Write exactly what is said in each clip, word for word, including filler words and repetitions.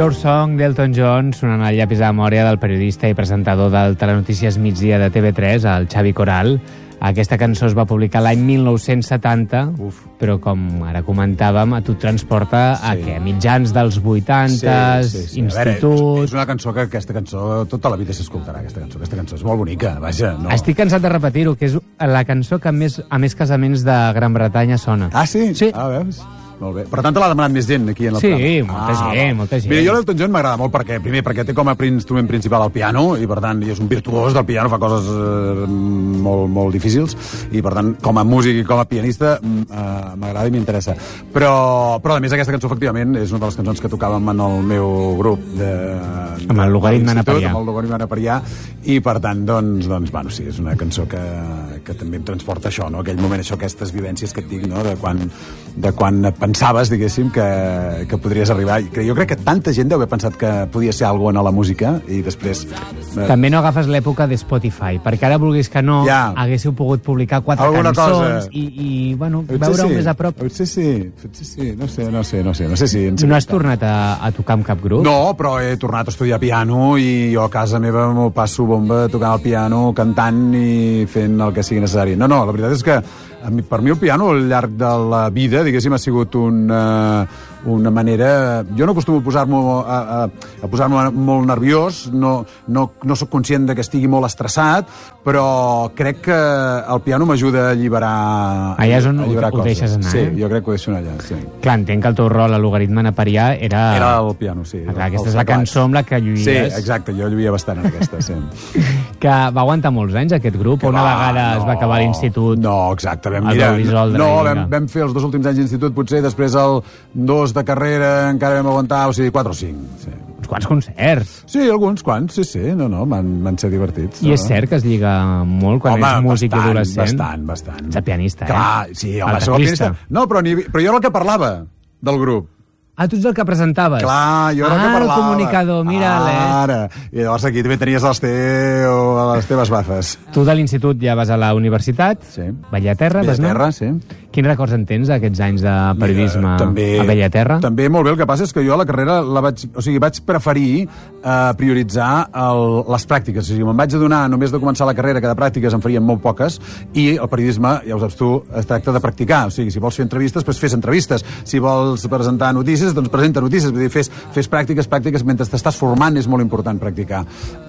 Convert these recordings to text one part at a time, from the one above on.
Your Song d'Elton John sonant al llapis de memòria del periodista i presentador del Telenotícies Migdia de T V tres, el Xavi Coral. Aquesta cançó es va publicar l'any mil nou-cents setanta, Uf. però com ara comentàvem, a tu et transporta sí. a què? Mitjans dels vuitanta, sí, sí, sí. institut... Veure, és una cançó que aquesta cançó tota la vida s'escoltarà, aquesta cançó. Aquesta cançó és molt bonica, vaja. No. Estic cansat de repetir-ho, que és la cançó que més, a més casaments de Gran Bretanya sona. Ah, sí? Sí. Ah, veus? Molt bé. Per tant, l'ha demanat més gent aquí en el sí, programa. Sí, molta ah, gent, molta gent. Mira, jo l'Elton John m'agrada molt perquè, primer, perquè té com a instrument principal el piano i, per tant, és un virtuós del piano, fa coses eh, molt, molt difícils i, per tant, com a músic i com a pianista eh, m'agrada i m'interessa. Però, però, a més, aquesta cançó, efectivament, és una de les cançons que tocàvem en el meu grup de... Amb el logaritme naperià. Amb el logaritme naperià i, per tant, doncs, doncs, bueno, sí, és una cançó que, que també em transporta això, no? Aquell moment, això, aquestes vivències que et dic, no? De quan, de quan pensaves, diguéssim, que, que podries arribar. Que jo crec que tanta gent deu haver pensat que podia ser alguna cosa a la música i després... Eh... També no agafes l'època de Spotify, perquè ara vulguis que no, ja. haguéssiu pogut publicar quatre alguna cançons i, i, bueno, veure-ho sí. més a prop. Potser sí, potser sí, no sé, no sé, no sé, no sé si... No has tornat a, a tocar amb cap grup? No, però he tornat a estudiar piano i jo a casa meva m'ho passo bomba tocant el piano, cantant i fent el que sigui necessari. No, no, la veritat és que a mi, per mi el piano al llarg de la vida, diguéssim, ha sigut un, uh, una manera... Jo no acostumo a posar-me a, a, a posar-me molt nerviós, no, no, no sóc conscient de que estigui molt estressat, però crec que el piano m'ajuda a alliberar allà és on ho, ho deixes anar, sí, eh? jo crec que ho deixo allà, sí. Clar, entenc que el teu rol a logaritme naperià era... Era el piano, sí. Ah, clar, aquesta és la cançó amb la que lluïes. Sí, exacte, jo lluïa bastant en aquesta, sí. Que va aguantar molts anys, aquest grup, o una va, vegada no, es va acabar l'institut? No, exacte, vam, mira, no, vam, vam fer els dos últims anys d'institut, potser, després el dos de carrera encara vam aguantar, o sigui, quatre o cinc, sí. Uns quants concerts. Sí, alguns quants, sí, sí, no, no, van ser divertits. I no? És cert que es lliga molt quan home, ets músic bastant, adolescent? bastant, bastant. Ets pianista, clar, eh? Clar, sí, home, sóc pianista. No, però, ni, però jo era el que parlava del grup. Ah, tu ets el que presentaves? Clar, jo era ah, el que parlava. Ah, el comunicador, mira-le. Ara, i llavors aquí també tenies els teu, les teves bafes. Tu de l'institut ja vas a la universitat, sí. Bellaterra, vas anar? Bellaterra, sí. Quins records en tens d'aquests anys de periodisme Mira, també, a Bellaterra? També molt bé, el que passa és que jo a la carrera la vaig, o sigui, vaig preferir eh, prioritzar el, les pràctiques. O sigui, me'n vaig adonar només de començar la carrera que de pràctiques en farien molt poques i el periodisme, ja ho saps tu, es tracta de practicar. O sigui, si vols fer entrevistes, doncs fes entrevistes. Si vols presentar notícies, doncs presenta notícies. Vull dir, fes, fes pràctiques, pràctiques, mentre t'estàs formant és molt important practicar.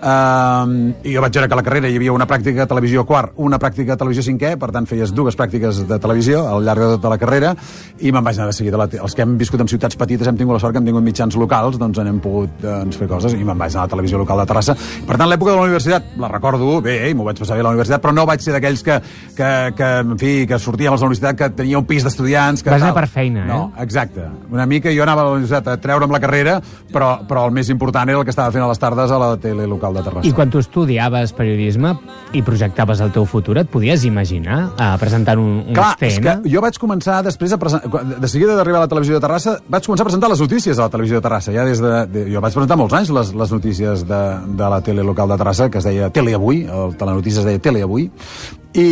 Uh, I jo vaig veure que a la carrera hi havia una pràctica de televisió quart, una pràctica de televisió cinquè, per tant feies dues pràctiques de televisió al llarg de tota la carrera i me'n vaig anar de seguida. Els que hem viscut en ciutats petites hem tingut la sort que hem tingut mitjans locals, doncs hem pogut doncs, fer coses i me'n vaig anar a la televisió local de Terrassa. Per tant, l'època de la universitat la recordo bé, i m'ho vaig passar bé a la universitat, però no vaig ser d'aquells que, que, que, en fi, que sortíem a la universitat, que tenia un pis d'estudiants... Vas anar per feina, no, eh? Exacte. Una mica jo anava a la universitat a treure'm la carrera, però, però el més important era el que estava fent a les tardes a la tele local de Terrassa. I quan tu estudiaves periodisme i projectaves el teu futur, et podies imaginar a presentar un, un Clar, T N? És que jo vaig començar després a presentar... De seguida d'arribar a la televisió de Terrassa, vaig començar a presentar les notícies a la televisió de Terrassa. Ja des de, de, jo vaig presentar molts anys les, les notícies de, de la tele local de Terrassa, que es deia Tele Avui, el telenotícies es deia Tele Avui, i,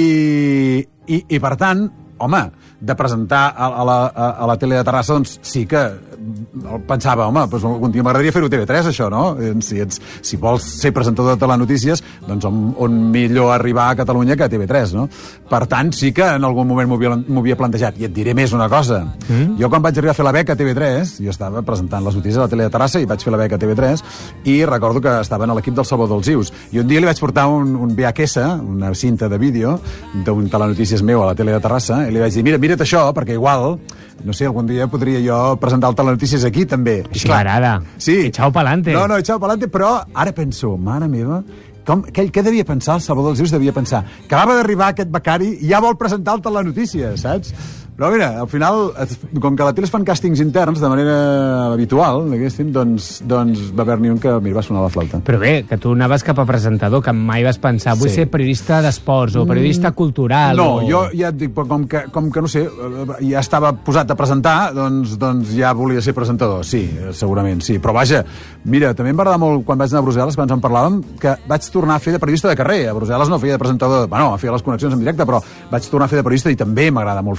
i, i per tant, home, de presentar a, a, la, a, a la tele de Terrassa, doncs sí que pensava, home, doncs algun dia m'agradaria fer-ho a T V tres, això, no? Si, ets, si vols ser presentador de telenotícies, doncs on, on millor arribar a Catalunya que a T V tres, no? Per tant, sí que en algun moment m'ho havia plantejat. I et diré més una cosa. Mm? Jo quan vaig arribar a fer la beca a T V tres, jo estava presentant les notícies a la tele de Terrassa i vaig fer la beca a T V tres i recordo que estava en l'equip del Salvador dels Ius. I un dia li vaig portar un, un V H S, una cinta de vídeo, d'un telenotícies meu a la tele de Terrassa, i li vaig dir, mira, mira't això, perquè igual, no sé, algun dia podria jo presentar el telenotícies aquí, també. Així m'agrada. Sí. Echao pa'lante. No, no, echao pa'lante, però ara penso, mare meva, com, què, què devia pensar el Salvador dels Ius? Devia pensar que acaba d'arribar aquest becari i ja vol presentar el telenotícies, saps? Però mira, al final, com que a la tele es fan càstings interns de manera habitual, diguéssim, doncs, doncs va haver-n'hi un que m'hi va sonar la flauta. Però bé, que tu anaves cap a presentador, que mai vas pensar, vull sí. ser periodista d'esports o periodista cultural. No, o... jo ja et dic, com que, com que no sé, ja estava posat a presentar, doncs, doncs ja volia ser presentador, sí, segurament, sí. Però vaja, mira, també em va agradar molt quan vaig anar a Brussel·les, quan en parlàvem, que vaig tornar a fer de periodista de carrer. A Brussel·les no feia de presentador, bueno, feia les connexions en directe, però vaig tornar a fer de periodista i també m'agrada molt fer de periodista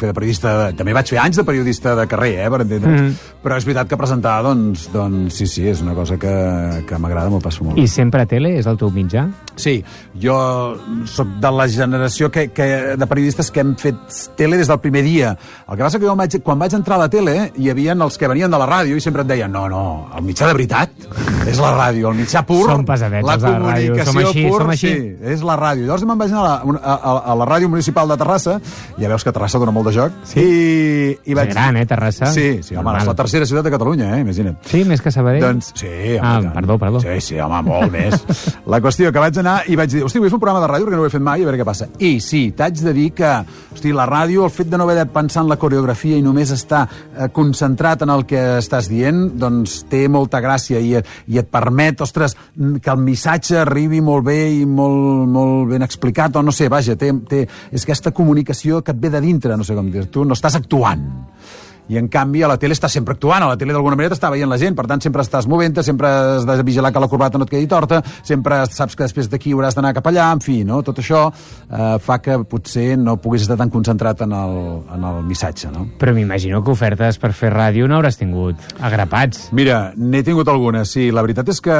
periodista... També vaig fer anys de periodista de carrer, eh, per entendre'ns. Mm. Però és veritat que presentar, doncs, doncs sí, sí, és una cosa que, que m'agrada, m'ho passo molt. I sempre a tele? És el teu mitjà? Sí, jo sóc de la generació que, que, de periodistes que hem fet tele des del primer dia. El que passa que jo vaig, quan vaig entrar a la tele hi havia els que venien de la ràdio i sempre et deien no, no, el mitjà de veritat és la ràdio, el mitjà pur, som pesadets, la comunicació som així, pur, som així. Sí, és la ràdio. Llavors me'n vaig anar a la, a, a, a la ràdio municipal de Terrassa, ja veus que Terrassa dona molt de joc, sí. i, i vaig... És gran, eh, Terrassa? Sí, sí, home, és la tercera ciutat de Catalunya, eh, imagina't. Sí, més que Sabadell? Doncs, sí, home, ah, tant. perdó, perdó. Sí, sí, home, molt més. La qüestió que vaig anar i vaig dir, hosti, vull fer un programa de ràdio perquè no ho he fet mai, a veure què passa. I sí, t'haig de dir que, hosti, la ràdio, el fet de no haver de pensar en la coreografia i només estar eh, concentrat en el que estàs dient, doncs té molta gràcia i, i et permet, ostres, que el missatge arribi molt bé i molt, molt ben explicat, o no sé, vaja, té, té, és aquesta comunicació que et ve de dintre, no sé com dir, tu no estàs actuant. I en canvi a la tele estàs sempre actuant, a la tele d'alguna manera t'està veient la gent, per tant sempre estàs movent-te, sempre has de vigilar que la corbata no et quedi torta, sempre saps que després d'aquí hauràs d'anar cap allà, en fi, no? Tot això eh, fa que potser no puguis estar tan concentrat en el, en el missatge, no? Però m'imagino que ofertes per fer ràdio no hauràs tingut agrapats. Mira, n'he tingut algunes, sí. La veritat és que...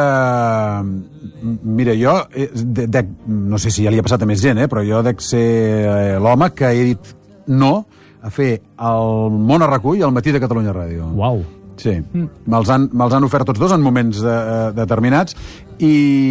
Mira, jo... De, de, no sé si ja li ha passat a més gent, eh? Però jo dec ser eh, l'home que he dit no a fer el Món a RAC1 i el Matí de Catalunya Ràdio. Uau. Sí, mm. me'ls han, me'ls han ofert tots dos en moments de, determinats i,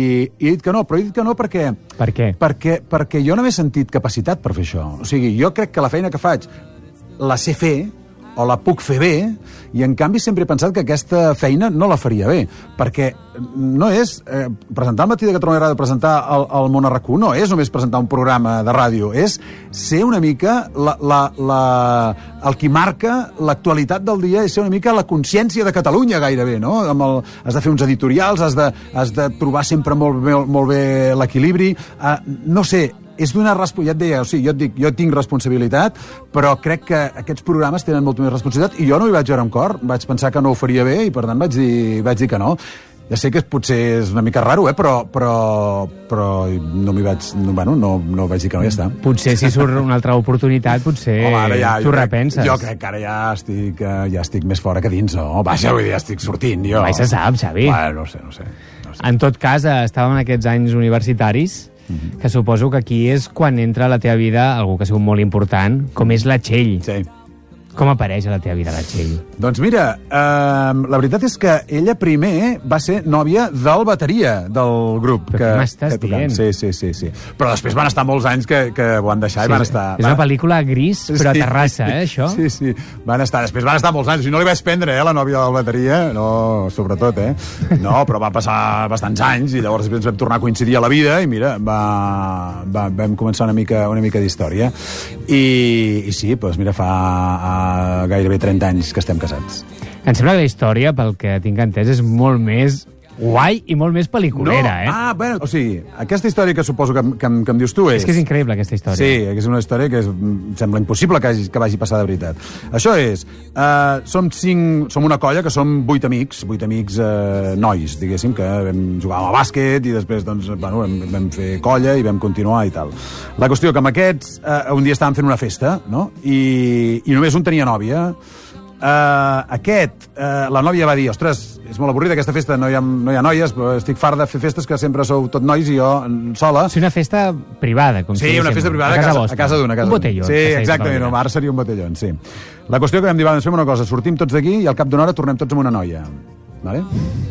i he dit que no, però he dit que no perquè... Per què? Perquè, perquè jo no m'he sentit capacitat per fer això. O sigui, jo crec que la feina que faig la sé fer, o la puc fer bé, i en canvi sempre he pensat que aquesta feina no la faria bé, perquè no és eh, presentar el Matí de Catalunya Ràdio, presentar el, el Món a RAC1, no és només presentar un programa de ràdio, és ser una mica la, la, la, el que marca l'actualitat del dia, és ser una mica la consciència de Catalunya gairebé, no? Amb el, has de fer uns editorials, has de, has de trobar sempre molt, molt, molt bé l'equilibri, eh, no sé, és d'una responsabilitat, ja et deia, o sigui, jo et dic, jo tinc responsabilitat, però crec que aquests programes tenen molta més responsabilitat i jo no hi vaig veure amb cor, vaig pensar que no ho faria bé i per tant vaig dir, vaig dir que no. Ja sé que potser és una mica raro, eh, però, però, però no m'hi vaig, no, bueno, no, no vaig dir que no, ja està. Potser si surt una altra oportunitat, potser ja, t'ho repenses. Jo crec que ara ja estic, ja estic més fora que dins, no? Vaja, vull dir, ja estic sortint, jo. Mai se sap, Xavi. Bueno, no sé, no sé. No sé. En tot cas, estàvem en aquests anys universitaris, que suposo que aquí és quan entra a la teva vida algú que ha sigut molt important, com és la Txell. Sí. Com apareix a la teva vida la Txell? Doncs mira, eh, la veritat és que ella primer va ser nòvia del bateria del grup. Però què m'estàs dient? Sí, sí, sí, sí. Però després van estar molts anys que, que ho han deixat sí, i van estar... És una pel·lícula gris, però a Terrassa, eh, això? Sí, sí, van estar, després van estar molts anys. I no li vaig prendre, eh, la nòvia del bateria, no, sobretot, eh? No, però va passar bastants anys i llavors ens vam tornar a coincidir a la vida i mira, va, va, vam començar una mica, una mica d'història. I, I sí, doncs mira, fa... A, gairebé trenta anys que estem casats. Em sembla que la història, pel que tinc entès, és molt més guai i molt més pel·liculera, no. eh? Ah, bueno, o sigui, aquesta història que suposo que, que, que em dius tu és... És que és increïble, aquesta història. Sí, és una història que és, sembla impossible que, hagi, que vagi passar de veritat. Això és, uh, som, cinc, som una colla que som vuit amics, vuit amics uh, nois, diguéssim, que vam jugar a bàsquet i després, doncs, bueno, vam, vam fer colla i vam continuar i tal. La qüestió que amb aquests, uh, un dia estàvem fent una festa, no? I, i només un tenia nòvia. Uh, aquest, uh, la nòvia va dir, ostres, és molt avorrida aquesta festa, no hi ha, no hi ha noies, però estic fart de fer festes que sempre sou tot nois i jo sola. Sí, una festa privada, com sí, si una festa privada a casa, a casa d'una. Un botellón. Sí, exactament, no, ara seria un botellón, sí. La qüestió que vam dir, va, doncs fem una cosa, sortim tots d'aquí i al cap d'una hora tornem tots amb una noia. Vale?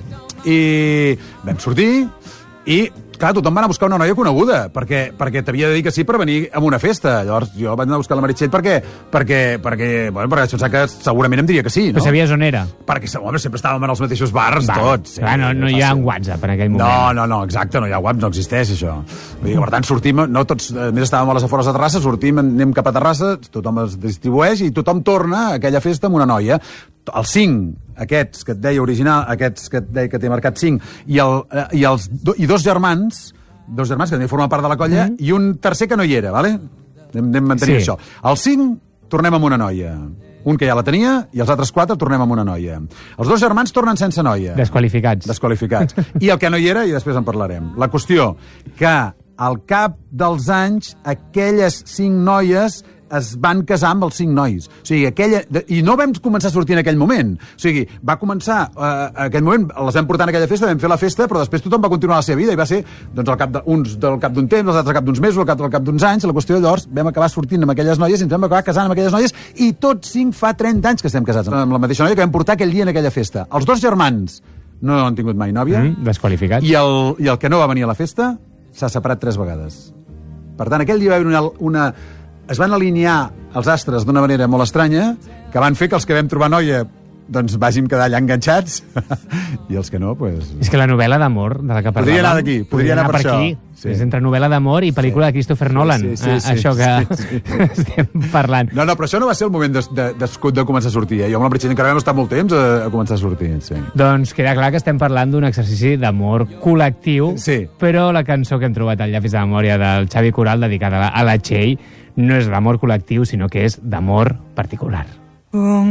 I vam sortir i clar, tothom va anar a buscar una noia coneguda, perquè, perquè t'havia de dir que sí per venir a una festa. Llavors jo vaig anar a buscar la Meritxell perquè, perquè, perquè, bueno, perquè vaig pensar que segurament em diria que sí, no? Però sabies on era? Perquè, home, sempre estàvem en els mateixos bars, Va, tots. Sí, clar, no, no hi ha un WhatsApp en aquell moment. No, no, no, exacte, no hi ha WhatsApp, no existeix això. Vull dir, per tant, sortim, no tots, a més estàvem a les afores de Terrassa, sortim, anem cap a Terrassa, tothom es distribueix i tothom torna a aquella festa amb una noia. Els cinc, aquests que et deia original, aquests que et deia que t'he marcat cinc, i, el, i, els, i dos germans, dos germans que també formen part de la colla, mm. i un tercer que no hi era, vale? Anem, anem mantenint sí. això. Els cinc tornem amb una noia. Un que ja la tenia i els altres quatre tornem amb una noia. Els dos germans tornen sense noia. Desqualificats. Desqualificats. I el que no hi era, i després en parlarem. La qüestió, que al cap dels anys, aquelles cinc noies es van casar amb els cinc nois. O sigui, aquella... I no vam començar a sortir en aquell moment. O sigui, va començar... Uh, aquell moment les vam portar en aquella festa, vam fer la festa, però després tothom va continuar la seva vida i va ser, doncs, al cap de, uns del cap d'un temps, els altres al cap d'uns mesos, al cap, al cap d'uns anys. La qüestió, llavors, vam acabar sortint amb aquelles noies i ens vam acabar casant amb aquelles noies i tots cinc fa trenta anys que estem casats amb la mateixa noia que vam portar aquell dia en aquella festa. Els dos germans no han tingut mai nòvia. Mm, desqualificat. I el, I el que no va venir a la festa s'ha separat tres vegades. Per tant, aquell dia va haver una, una... Es van alinear els astres d'una manera molt estranya que van fer que els que vam trobar noia doncs vàgim quedar allà enganxats i els que no, doncs... Pues... És que la novel·la d'amor de la que parlàvem... Podria anar d'aquí, podria anar per, per aquí. Sí. És entre novel·la d'amor i pel·lícula sí. de Christopher Nolan, sí, sí, sí, sí, això que sí, sí, sí. estem parlant. No, no, però això no va ser el moment de, de, de, de començar a sortir. Eh? Jo amb la Britxell encara vam estar molt temps a, a començar a sortir. Sí. Doncs queda clar que estem parlant d'un exercici d'amor col·lectiu, sí. però la cançó que hem trobat al llapis de memòria del Xavi Coral dedicada a la Txell no és d'amor col·lectiu, sinó que és d'amor particular.